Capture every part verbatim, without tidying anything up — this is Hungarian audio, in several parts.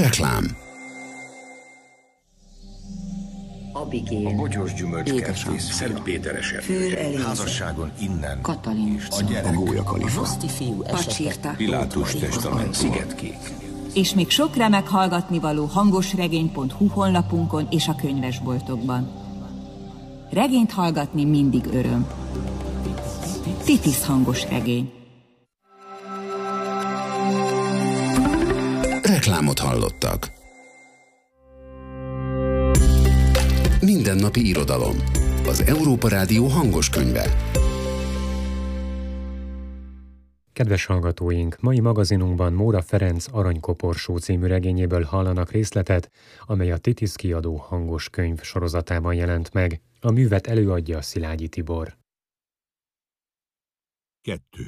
Reklám. Abigail, a bogyós gyümölcskertész, Szent Péteres erdő, házasságon innen, Katalin, a gyerek, A gólyakalifa, Roszti fiú esete, Pilátus testament, Szigetkék. És még sok remek hallgatnivaló hangosregény pont hu honlapunkon és a könyvesboltokban. Regényt hallgatni mindig öröm. Titis hangos regény. Reklámot hallottak. Mindennapi irodalom. Az Európa Rádió hangos könyve. Kedves hallgatóink, mai magazinunkban Móra Ferenc Aranykoporsó című regényéből hallanak részletet, amely a Titis kiadó hangos könyv sorozatában jelent meg. A művet előadja Szilágyi Tibor. Kettő.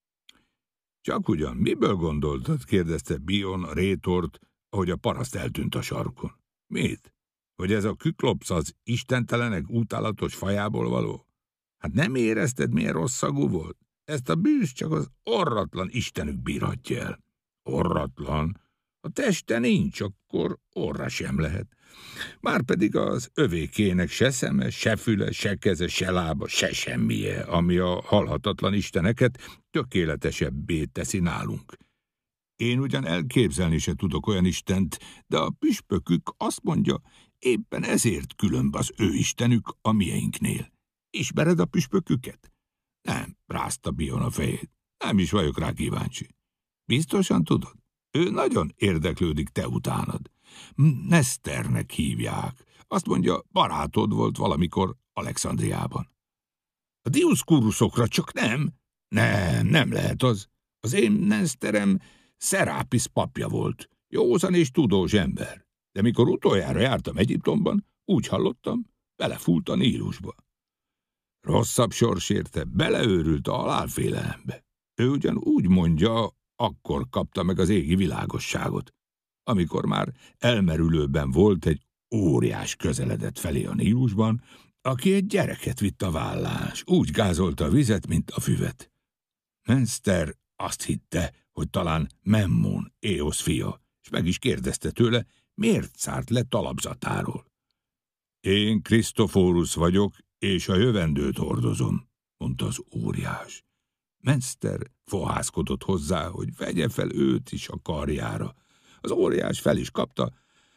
Csak ugyan, miből gondoltad? Kérdezte Bion a rétort, ahogy a paraszt eltűnt a sarkon. Mit? Hogy ez a küklopsz az istentelenek utálatos fajából való? Hát nem érezted, milyen rossz szagú volt? Ezt a bűz csak az orratlan istenük bírhatja el. Orratlan? A teste nincs, akkor orra sem lehet. Márpedig az övékének se szeme, se füle, se keze, se lába, se semmije, ami a halhatatlan isteneket tökéletesebbé teszi nálunk. Én ugyan elképzelni se tudok olyan istent, de a püspökük azt mondja, éppen ezért különb az ő istenük a mieinknél. Ismered a püspöküket? Nem, rázta Bion a fejét. Nem is vagyok rá kíváncsi. Biztosan tudod? Ő nagyon érdeklődik te utánad. Neszternek hívják. Azt mondja, barátod volt valamikor Alexandriában. A Diuszkuruszokra csak nem? Nem, nem lehet az. Az én Neszterem Szerápisz papja volt. Józan és tudós ember. De mikor utoljára jártam Egyiptomban, úgy hallottam, belefúlt a Nílusba. Rosszabb sors érte, beleőrült a halálfélelembe. Ő ugyan úgy mondja, akkor kapta meg az égi világosságot, amikor már elmerülőben volt egy óriás közeledett felé a Nílusban, aki egy gyereket vitt a vállán, s úgy gázolta a vizet, mint a füvet. Menszter azt hitte, hogy talán Memmon, Éosz fia, és meg is kérdezte tőle, miért szárt le talapzatáról. Én Krisztoforusz vagyok, és a jövendőt hordozom, mondta az óriás. Menszter fohászkodott hozzá, hogy vegye fel őt is a karjára. Az óriás fel is kapta,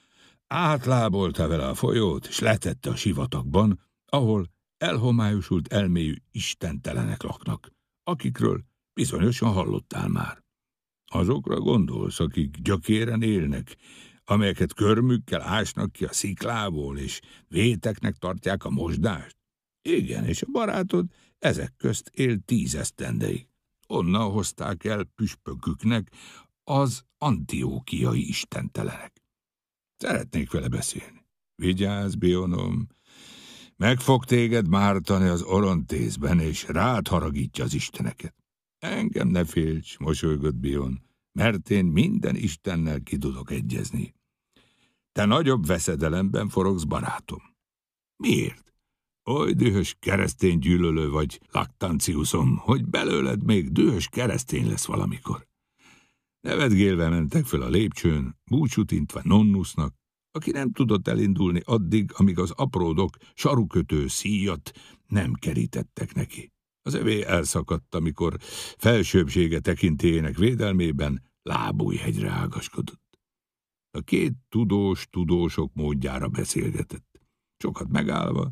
átlábolta vele a folyót, és letette a sivatagban, ahol elhomályosult elméjű istentelenek laknak, akikről bizonyosan hallottál már. Azokra gondolsz, akik gyökéren élnek, amelyeket körmükkel ásnak ki a sziklából, és véteknek tartják a mosdást? Igen, és a barátod ezek közt él tízesztendeig. Onnan hozták el püspöküknek az antiókiai istentelenek. Szeretnék vele beszélni. Vigyázz, Bionom, meg fog téged mártani az Orontészben, és rád haragítja az isteneket. Engem ne félts, mosolygott Bion, mert én minden istennel ki tudok egyezni. Te nagyobb veszedelemben forogsz, barátom. Miért? Oly dühös keresztény gyűlölő vagy, Laktanciuszom, hogy belőled még dühös keresztény lesz valamikor. Nevetgélve mentek fel a lépcsőn, búcsút intve Nonnusnak, aki nem tudott elindulni addig, amíg az apródok sarukötő szíjat nem kerítettek neki. Az övé elszakadt, amikor felsőbbsége tekintélyének védelmében Lábújhegyre ágaskodott. A két tudós tudósok módjára beszélgetett, sokat megállva,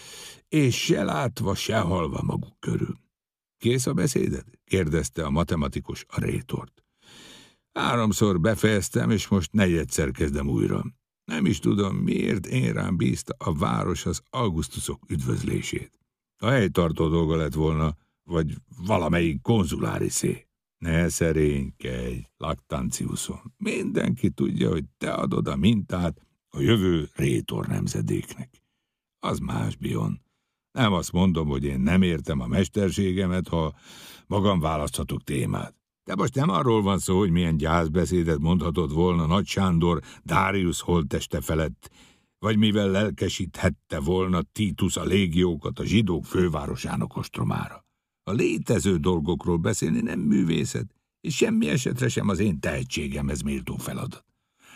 és se látva, se hallva maguk körül. Kész a beszéded? Kérdezte a matematikus a rétort. Háromszor befejeztem, és most negyedszer kezdem újra. Nem is tudom, miért én rám bízta a város az augusztusok üdvözlését. A helytartó dolga lett volna, vagy valamelyik konzuláriszé. Ne szerénykedj, Laktanciuszon. Mindenki tudja, hogy te adod a mintát a jövő rétor nemzedéknek. Az más, Bion. Nem azt mondom, hogy én nem értem a mesterségemet, ha magam választhatok témát. De most nem arról van szó, hogy milyen gyászbeszédet mondhatod volna Nagy Sándor Darius holtteste felett, vagy mivel lelkesíthette volna Titus a légiókat a zsidók fővárosának ostromára. A létező dolgokról beszélni nem művészet, és semmi esetre sem az én tehetségemhez méltó feladat.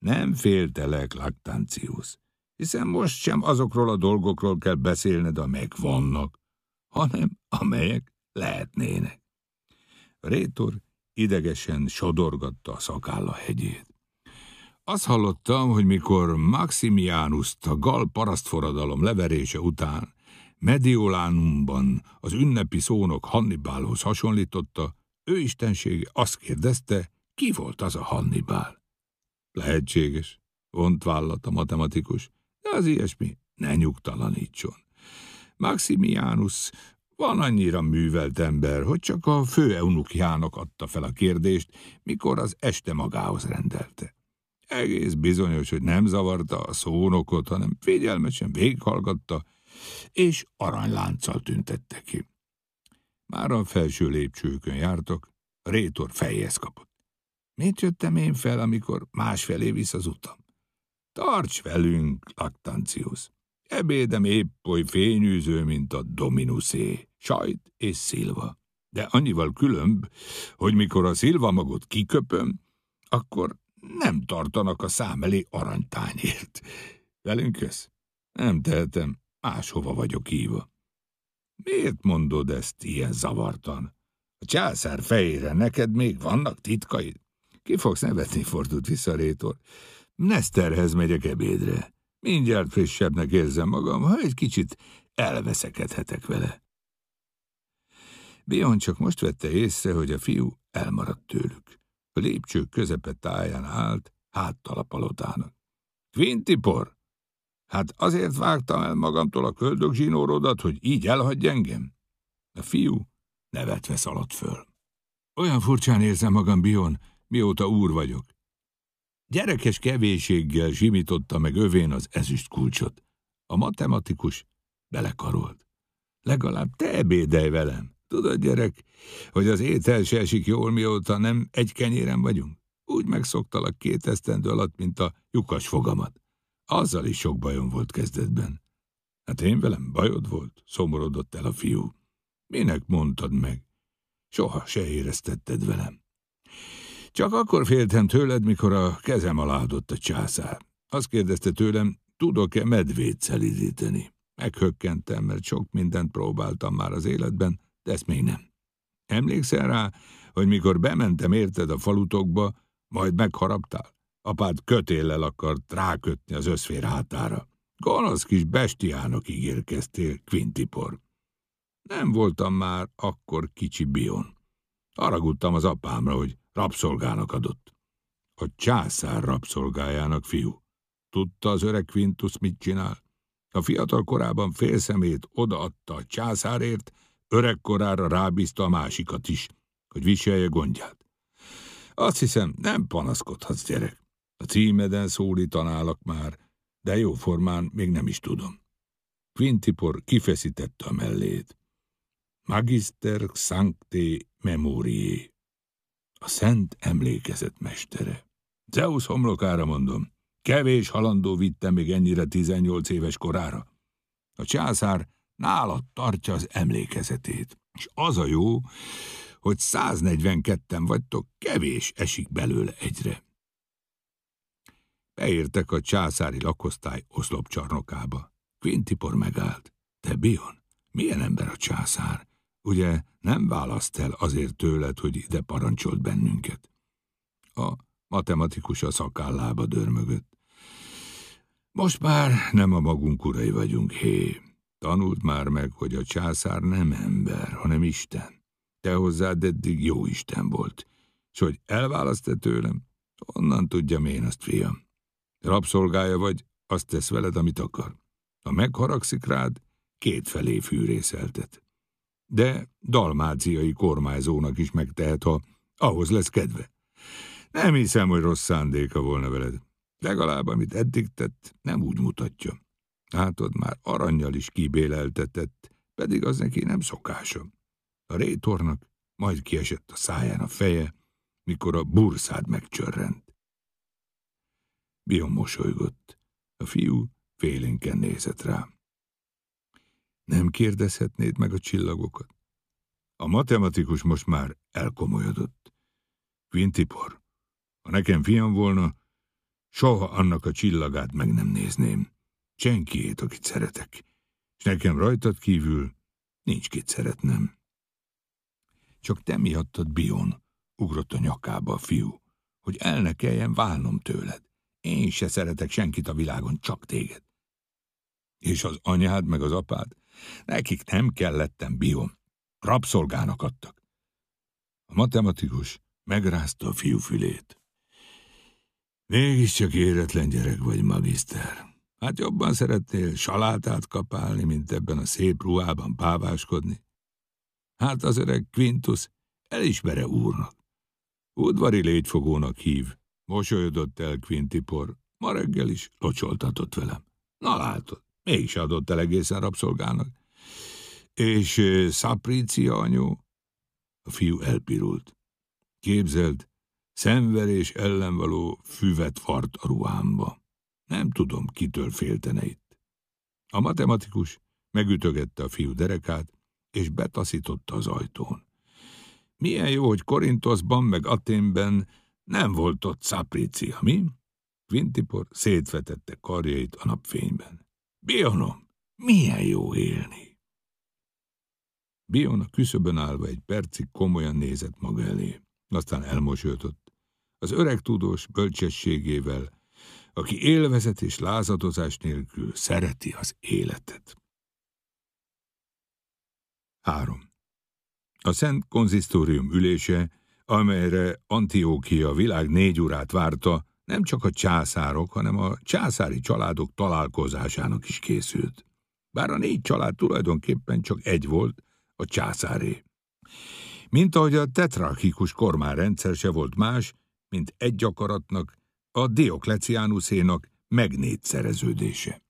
Nem féltelek, Lactantius, hiszen most sem azokról a dolgokról kell beszélned, amelyek vannak, hanem amelyek lehetnének. A rétor idegesen sodorgatta a szakálla hegyét. Azt hallottam, hogy mikor Maximianust a gal parasztforradalom leverése után Mediolánumban az ünnepi szónok Hannibalhoz hasonlította, ő istensége azt kérdezte, ki volt az a Hannibal. Lehetséges, vont vállat a matematikus, de az ilyesmi ne nyugtalanítson. Maximianus van annyira művelt ember, hogy csak a fő eunukjának adta fel a kérdést, mikor az este magához rendelte. Egész bizonyos, hogy nem zavarta a szónokot, hanem figyelmesen végighallgatta, és aranylánccal tüntette ki. Már a felső lépcsőkön jártak, a rétor fejhez kapott. Miért jöttem én fel, amikor másfelé visz az utam? Tarts velünk, Lactantius! Ebédem épp oly fényűző, mint a Dominusé, sajt és szilva. De annyival különb, hogy mikor a szilvamagot kiköpöm, akkor nem tartanak a szám elé aranytányért. Velünk jössz? Nem tehetem, máshova vagyok hívva. Miért mondod ezt ilyen zavartan? A császár fejére neked még vannak titkaid? Ki fogsz nevetni, fordult vissza rétor. Neszterhez megyek ebédre. Mindjárt frissebbnek érzem magam, ha egy kicsit elveszekedhetek vele. Bion csak most vette észre, hogy a fiú elmaradt tőlük. A lépcsők közepe táján állt, háttal a palotának. Quintipor! Hát azért vágtam el magamtól a köldögzsinórodat, hogy így elhagyj engem? A fiú nevetve szaladt föl. Olyan furcsán érzem magam, Bion, mióta úr vagyok. Gyerekes kevéséggel zsimította meg övén az ezüst kulcsot. A matematikus belekarolt. Legalább te ebédelj velem. Tudod, gyerek, hogy az étel se esik jól, mióta nem egy kenyéren vagyunk? Úgy megszoktalak két esztendő alatt, mint a lyukas fogamat. Azzal is sok bajom volt kezdetben. Hát én velem bajod volt? Szomorodott el a fiú. Minek mondtad meg? Soha se éreztetted velem. Csak akkor féltem tőled, mikor a kezem alá adott a császár. Azt kérdezte tőlem, tudok-e medvét szelídíteni. Meghökkentem, mert sok mindent próbáltam már az életben, de ezt még nem. Emlékszel rá, hogy mikor bementem érted a falutokba, majd megharaptál? Apád kötéllel akart rákötni az összfér hátára. Gonosz kis bestiának ígérkeztél, Quintipor. Nem voltam már akkor kicsi Bion. Haragudtam az apámra, hogy rabszolgának adott. A császár rabszolgájának, fiú. Tudta az öreg Quintus, mit csinál? A fiatal korában félszemét odaadta a császárért, öregkorára rábízta a másikat is, hogy viselje gondját. Azt hiszem, nem panaszkodhatsz, gyerek. A címeden szólítanálak már, de jóformán még nem is tudom. Quintipor kifeszítette a mellét. Magister Sancte Memoriae. A szent emlékezet mestere. Zeus homlokára mondom, kevés halandó vitte még ennyire tizennyolc éves korára. A császár nálad tartja az emlékezetét, és az a jó, hogy száznegyvenketten vagytok, kevés esik belőle egyre. Beértek a császári lakosztály oszlopcsarnokába. Quintipor megállt. Te, Bion, milyen ember a császár? Ugye nem választ el azért tőled, hogy ide parancsolt bennünket? A matematikus a szakállába dörmögött. Most már nem a magunk urai vagyunk, hé. Tanult már meg, hogy a császár nem ember, hanem Isten. Te hozzád eddig jó Isten volt, és hogy elválaszt-e tőlem, onnan tudjam én azt, fiam. Rabszolgája vagy, azt tesz veled, amit akar. Ha megharagszik rád, kétfelé fűrészeltet. De dalmáciai kormányzónak is megtehet, ha ahhoz lesz kedve. Nem hiszem, hogy rossz szándéka volna veled. Legalább, amit eddig tett, nem úgy mutatja. Látod, már arannyal is kibéleltetett, pedig az neki nem szokása. A rétornak majd kiesett a száján a feje, mikor a burszád megcsörrent. Bion mosolygott. A fiú félénken nézett rá. Nem kérdezhetnéd meg a csillagokat? A matematikus most már elkomolyodott. Quintipor, ha nekem fiam volna, soha annak a csillagát meg nem nézném. Senkiét, akit szeretek. És nekem rajtad kívül nincs kit szeretnem. Csak te miattad, Bion, ugrott a nyakába a fiú, hogy el ne kelljen válnom tőled. Én se szeretek senkit a világon, csak téged. És az anyád meg az apád? Nekik nem kellettem, Bion. Rabszolgának adtak. A matematikus megrázta a fiú fülét. Mégiscsak éretlen gyerek vagy, magiszter. Hát jobban szeretnél salátát kapálni, mint ebben a szép ruhában páváskodni. Hát az öreg Quintus elismere úrnak. Udvari légyfogónak hív. Mosolyodott el Quintipor. Ma reggel is locsoltatott velem. Na látod, mégis adott el egészen rabszolgának. És uh, Szaprícia anyó? A fiú elpirult. Képzeld, szenverés ellen való füvet fart a ruhámba. Nem tudom, kitől féltene itt. A matematikus megütögette a fiú derekát, és betaszította az ajtón. Milyen jó, hogy Korintoszban meg Athénben nem volt ott Szaprícia, mi? Quintipor szétvetette karjait a napfényben. Bionom, milyen jó élni! Bion a küszöbön állva egy percig komolyan nézett maga elé. Aztán elmosolyodott. Az öreg tudós bölcsességével, aki élvezet és lázadozás nélkül szereti az életet. három. A Szent Konzisztórium ülése, amelyre Antiókia világ négy urát várta, nem csak a császárok, hanem a császári családok találkozásának is készült. Bár a négy család tulajdonképpen csak egy volt, a császáré. Mint ahogy a tetrarchikus kormányrendszer se volt más, mint egy akaratnak, a Diokleciánusénak megnégyszereződése.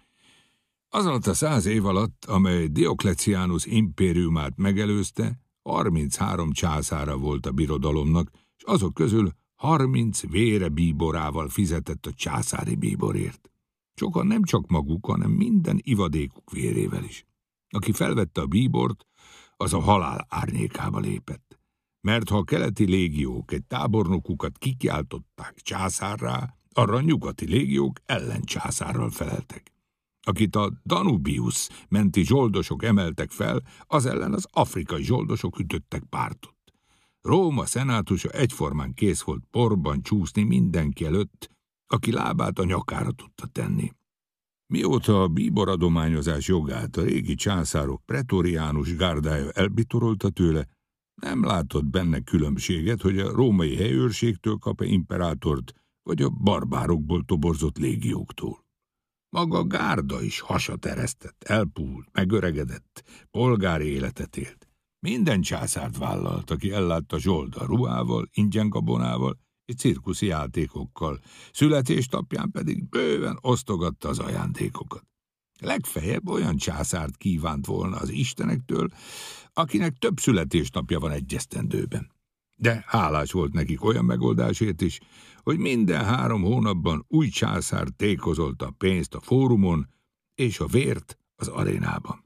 Az alatt a száz év alatt, amely Diokleciánus impériumát megelőzte, harminchárom császára volt a birodalomnak, és azok közül harminc vére bíborával fizetett a császári bíborért. Sokan nem csak maguk, hanem minden ivadékuk vérével is. Aki felvette a bíbort, az a halál árnyékába lépett. Mert ha a keleti légiók egy tábornokukat kikiáltották császárrá, arra a nyugati légiók ellencsászárral feleltek. Akit a Danubius menti zsoldosok emeltek fel, az ellen az afrikai zsoldosok ütöttek pártot. Róma szenátusa egyformán kész volt porban csúszni mindenki előtt, aki lábát a nyakára tudta tenni. Mióta a bíboradományozás jogát a régi császárok pretoriánus gárdája elbitorolta tőle, nem látott benne különbséget, hogy a római helyőrségtől kap-e imperátort, vagy a barbárokból toborzott légióktól. Maga a gárda is hasat eresztett, elpúlt, megöregedett, polgári életet élt. Minden császárt vállalt, aki ellátta zsolda ruhával, ingyen-gabonával és cirkuszi játékokkal, születésnapján pedig bőven osztogatta az ajándékokat. Legfeljebb olyan császárt kívánt volna az istenektől, akinek több születésnapja van egy esztendőben. De hálás volt nekik olyan megoldásért is, hogy minden három hónapban új császár tékozolta a pénzt a fórumon és a vért az arénában.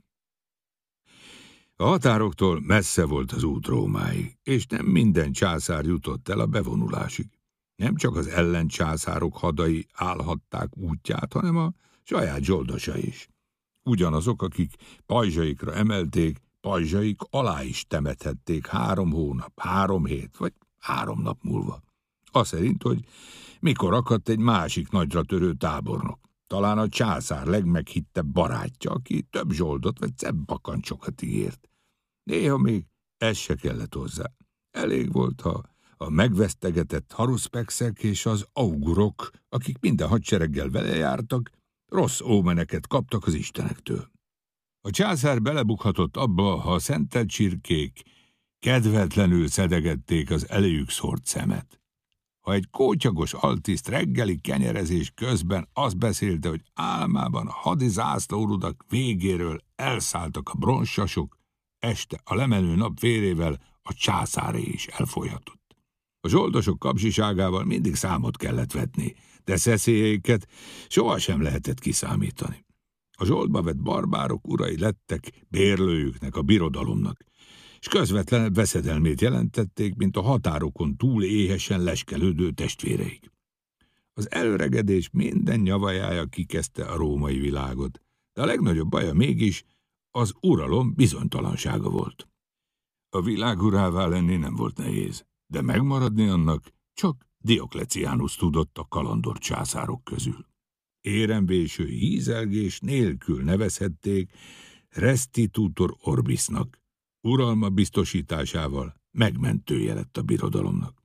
A határoktól messze volt az út Rómáig, és nem minden császár jutott el a bevonulásig. Nem csak az ellencsászárok hadai állhatták útját, hanem a saját zsoldosa is. Ugyanazok, akik pajzsaikra emelték, pajzsaik alá is temethették három hónap, három hét vagy három nap múlva. Az szerint, hogy mikor akadt egy másik nagyra törő tábornok, talán a császár legmeghittebb barátja, aki több zsoldot vagy szebb bakancsokat ígért. Néha még ez se kellett hozzá. Elég volt, ha a megvesztegetett haruszpexek és az augurok, akik minden hadsereggel vele jártak, rossz ómeneket kaptak az istenektől. A császár belebukhatott abba, ha a szentelt csirkék kedvetlenül szedegették az eléjük szórt szemet. Ha egy kótyagos altiszt reggeli kenyerezés közben azt beszélte, hogy álmában a hadi zászlórudak végéről elszálltak a bronzsasok, este a lemenő nap vérével a császáré is elfolyhatott. A zsoldosok kapzsiságával mindig számot kellett vetni, de szeszélyeiket sohasem lehetett kiszámítani. A zsoldba vett barbárok urai lettek bérlőjüknek, a birodalomnak, és közvetlenebb veszedelmét jelentették, mint a határokon túl éhesen leskelődő testvéreik. Az elöregedés minden nyavajája kikezdte a római világot, de a legnagyobb baja mégis az uralom bizonytalansága volt. A világ urává lenni nem volt nehéz, de megmaradni annak csak Dioklecianus tudott a kalandor császárok közül. Éremvéső hízelgés nélkül nevezhették restitutor orbisnak, uralma biztosításával megmentője lett a birodalomnak.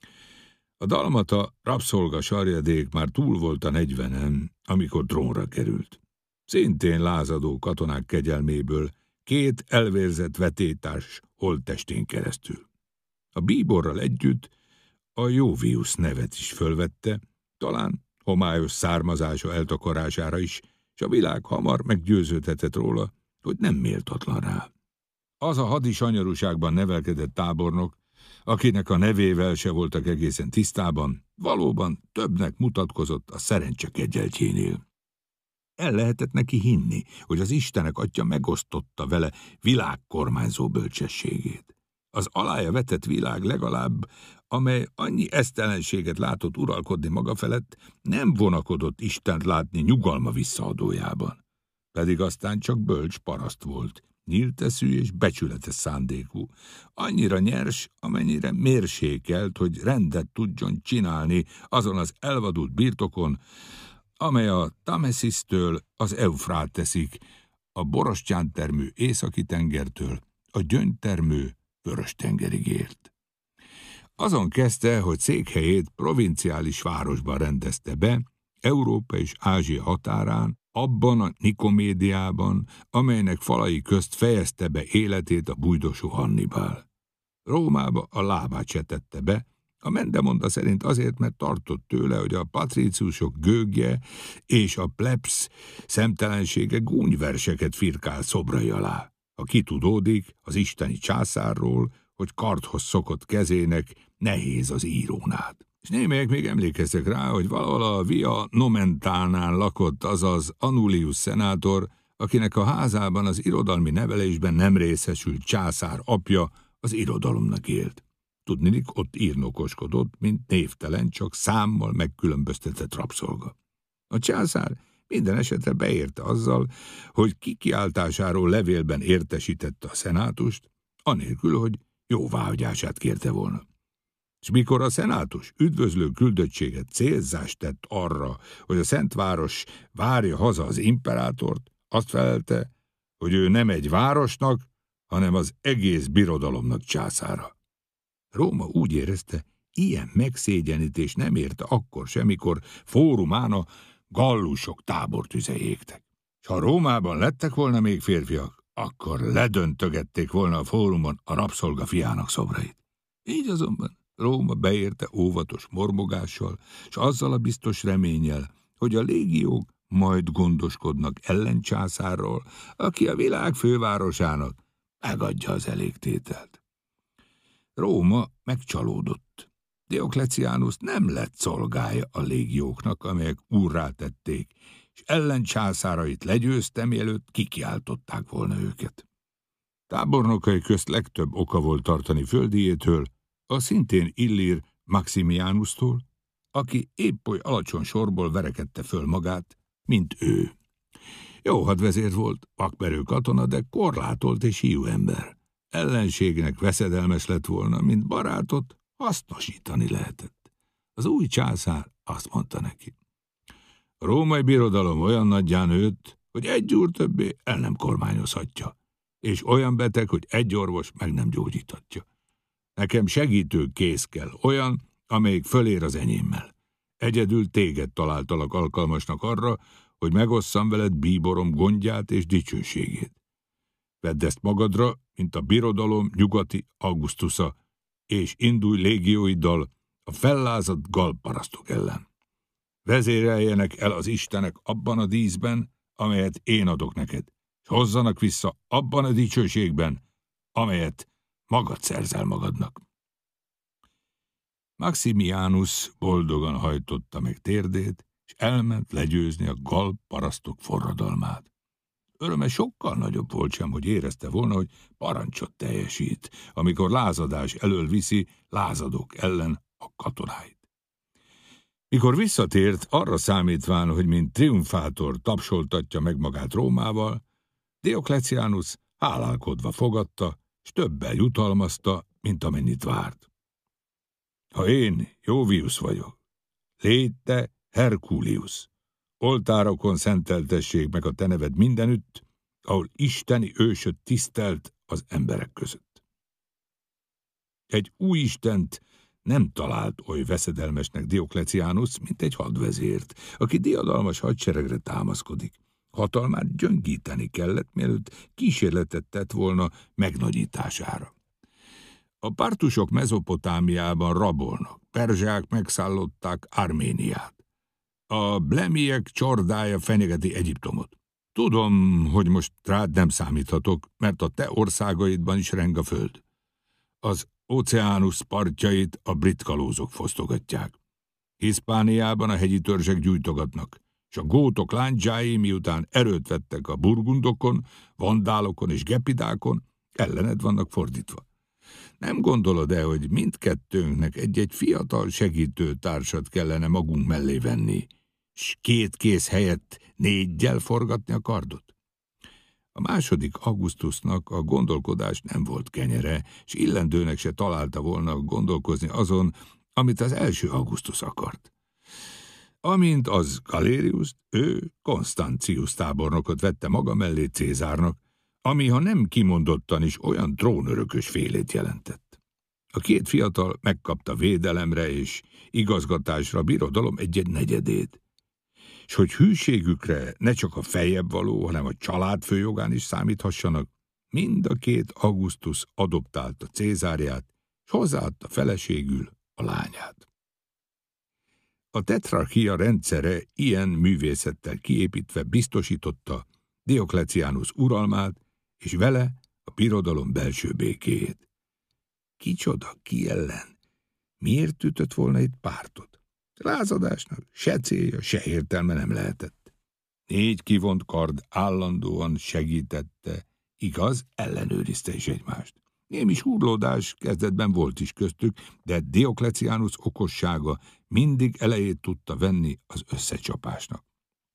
A dalmata rabszolga sarjadék már túl volt a negyvenen, amikor trónra került. Szintén lázadó katonák kegyelméből két elvérzett vetétárs holttestén keresztül. A bíborral együtt a Jovius nevet is fölvette, talán homályos származása eltakarására is, és a világ hamar meggyőződhetett róla, hogy nem méltatlan rá. Az a hadisanyarúságban nevelkedett tábornok, akinek a nevével se voltak egészen tisztában, valóban többnek mutatkozott a szerencse kegyeltjénél. El lehetett neki hinni, hogy az Istenek atya megosztotta vele világkormányzó bölcsességét. Az alája vetett világ legalább, amely annyi esztelenséget látott uralkodni maga felett, nem vonakodott Istent látni nyugalma visszaadójában. Pedig aztán csak bölcs paraszt volt, nyílteszű és becsületes szándékú, annyira nyers, amennyire mérsékelt, hogy rendet tudjon csinálni azon az elvadult birtokon, amely a Tamesisztől az Eufráteszig, a borostyántermő északi tengertől a gyöngytermő Vörös-tengerig ért. Azon kezdte, hogy székhelyét provinciális városban rendezte be, Európa és Ázsia határán, abban a Nikomédiában, amelynek falai közt fejezte be életét a bujdosó Hannibal. Rómába a lábát se tette be, a Mendemonda szerint azért, mert tartott tőle, hogy a patríciusok gőgje és a plebs szemtelensége gúnyverseket firkál szobrai alá. Ha kitudódik az isteni császárról, hogy kardhoz szokott kezének nehéz az írónád. És némelyek még emlékeztek rá, hogy valahol a Via Nomentánál lakott az az Anulius szenátor, akinek a házában az irodalmi nevelésben nem részesült császár apja az irodalomnak élt. Tudnilik, ott írnokoskodott, mint névtelen, csak számmal megkülönböztetett rabszolga. A császár minden esetre beérte azzal, hogy kikiáltásáról levélben értesítette a szenátust, anélkül, hogy jóváhagyását kérte volna. És mikor a szenátus üdvözlő küldöttséget célzást tett arra, hogy a Szentváros várja haza az imperátort, azt felelte, hogy ő nem egy városnak, hanem az egész birodalomnak császára. Róma úgy érezte, ilyen megszégyenítés nem érte akkor sem, mikor fórumán a gallusok tábortüze égtek. S ha Rómában lettek volna még férfiak, akkor ledöntögették volna a fórumon a rabszolga fiának szobrait. Így azonban Róma beérte óvatos mormogással, s azzal a biztos reménnyel, hogy a légiók majd gondoskodnak ellencsászárról, aki a világ fővárosának megadja az elégtételt. Róma megcsalódott. Dioklecianus nem lett szolgája a légióknak, amelyek úrrá tették, és ellencsászárait legyőzte, mielőtt kikiáltották volna őket. Tábornokai közt legtöbb oka volt tartani földijétől, a szintén illír Maximianustól, aki épp oly alacsony sorból verekedte föl magát, mint ő. Jó hadvezér volt, vakmerő katona, de korlátolt és hiú ember. Ellenségnek veszedelmes lett volna, mint barátot hasznosítani lehetett. Az új császár azt mondta neki: a római birodalom olyan nagyján nőtt, hogy egy úr többé el nem kormányozhatja, és olyan beteg, hogy egy orvos meg nem gyógyíthatja. Nekem segítő kész kell, olyan, amelyik fölér az enyémmel. Egyedül téged találtalak alkalmasnak arra, hogy megosszam veled bíborom gondját és dicsőségét. Vedd ezt magadra, mint a birodalom nyugati Augustusza, és indulj légióiddal a fellázadt galparasztok ellen. Vezéreljenek el az istenek abban a díszben, amelyet én adok neked, és hozzanak vissza abban a dicsőségben, amelyet magad szerzel magadnak. Maximianus boldogan hajtotta meg térdét, és elment legyőzni a gal parasztok forradalmát. Öröme sokkal nagyobb volt sem, hogy érezte volna, hogy parancsot teljesít, amikor lázadás elől viszi lázadók ellen a katonáit. Mikor visszatért, arra számítván, hogy mint triumfátor tapsoltatja meg magát Rómával, Dioklecianus hálálkodva fogadta, s többel jutalmazta, mint amennyit várt. Ha én Jovius vagyok, légy te Herculius, oltárokon szenteltessék meg a te neved mindenütt, ahol isteni ősöd tisztelt az emberek között. Egy új istent nem talált oly veszedelmesnek Dioklecianus, mint egy hadvezért, aki diadalmas hadseregre támaszkodik. Hatalmát gyöngíteni kellett, mielőtt kísérletet tett volna megnagyítására. A partusok Mezopotámiában rabolnak, perzsák megszállották Arméniát. A blemiek csordája fenyegeti Egyiptomot. Tudom, hogy most rád nem számíthatok, mert a te országaidban is reng a föld. Az óceánus partjait a brit kalózok fosztogatják. Hiszpániában a hegyi törzsek gyújtogatnak, és a gótok lándzsái, miután erőt vettek a burgundokon, vandálokon és gepidákon, ellened vannak fordítva. Nem gondolod-e, hogy mindkettőnknek egy-egy fiatal segítő társat kellene magunk mellé venni, s két kéz helyett négygyel forgatni a kardot? A második Augustusnak a gondolkodás nem volt kenyere, s illendőnek se találta volna gondolkozni azon, amit az első Augustus akart. Amint az Galerius, ő Constantius tábornokot vette maga mellé Cézárnak, ami ha nem kimondottan is olyan trónörökös félét jelentett. A két fiatal megkapta védelemre és igazgatásra a birodalom egy-egy negyedét, és hogy hűségükre ne csak a feljebb való, hanem a család főjogán is számíthassanak, mind a két Augustus adoptálta Cézárját, és hozzáadta feleségül a lányát. A tetrarchia rendszere ilyen művészettel kiépítve biztosította Dioklecianus uralmát, és vele a birodalom belső békéjét. Kicsoda, ki ellen? Miért ütött volna itt pártot? Lázadásnak se célja, se értelme nem lehetett. Négy kivont kard állandóan segítette, igaz, ellenőrizte is egymást. Némi súrlódás kezdetben volt is köztük, de Dioklecianus okossága mindig elejét tudta venni az összecsapásnak.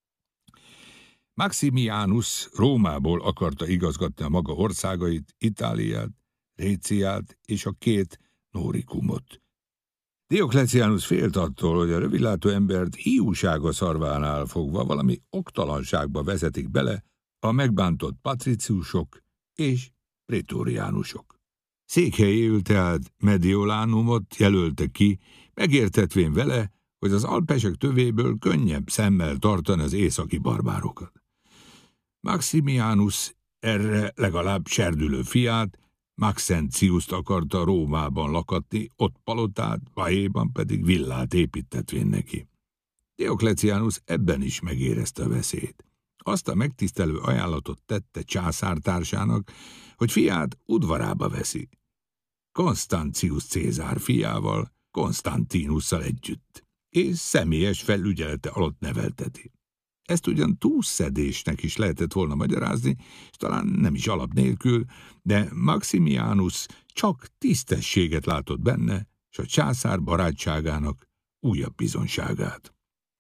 Maximianus Rómából akarta igazgatni a maga országait, Itáliát, Réciát és a két Noricumot. Dioklecianus félt attól, hogy a rövidlátó embert hiúsága szarvánál fogva valami oktalanságba vezetik bele a megbántott patriciusok és pretoriánusok. Székhelyéül tehát Mediolánumot jelölte ki, megértetvén vele, hogy az alpesek tövéből könnyebb szemmel tartani az északi barbárokat. Maximianus erre legalább serdülő fiát, Maxentiuszt akarta Rómában lakatni, ott palotát, Baiéban pedig villát építetvén neki. Dioklecianus ebben is megérezte a veszélyt. Azt a megtisztelő ajánlatot tette császártársának, hogy fiát udvarába veszi. Constantius Cézár fiával, Constantinusszal együtt, és személyes felügyelete alatt nevelteti. Ezt ugyan túlszedésnek is lehetett volna magyarázni, és talán nem is alap nélkül, de Maximianus csak tisztességet látott benne, és a császár barátságának újabb bizonságát.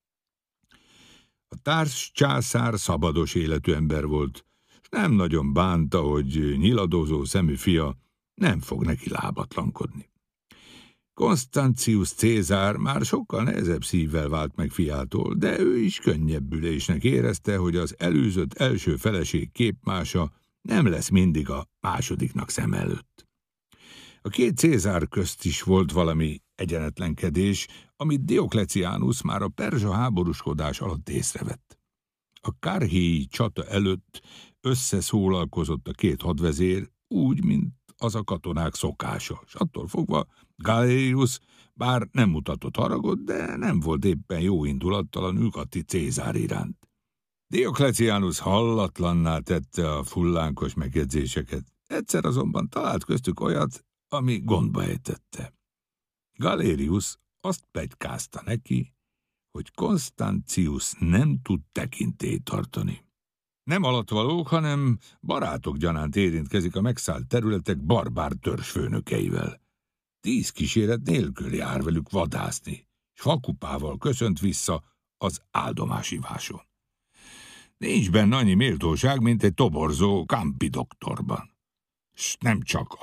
A társ császár szabados életű ember volt, és nem nagyon bánta, hogy nyiladozó szemű fia nem fog neki lábatlankodni. Constantius Cézár már sokkal nehezebb szívvel vált meg fiától, de ő is könnyebbülésnek érezte, hogy az elűzött első feleség képmása nem lesz mindig a másodiknak szem előtt. A két Cézár közt is volt valami egyenetlenkedés, amit Dioklecianus már a perzsa háborúskodás alatt észrevett. A kárhéi csata előtt összeszólalkozott a két hadvezér úgy, mint az a katonák szokása, és attól fogva Galerius bár nem mutatott haragot, de nem volt éppen jó indulattal ülkati Cézár iránt. Dioklecianus hallatlanná tette a fullánkos megjegyzéseket, egyszer azonban talált köztük olyat, ami gondba ejtette. Galerius azt pletykázta neki, hogy Constantius nem tud tekintélyt tartani. Nem alattvalók, hanem barátok gyanánt érintkezik a megszállt területek barbár törzsfőnökeivel. Tíz kíséret nélkül jár velük vadászni, s fakupával köszönt vissza az áldomásiváson. Nincs benne annyi méltóság, mint egy toborzó Campi doktorban. S nem csak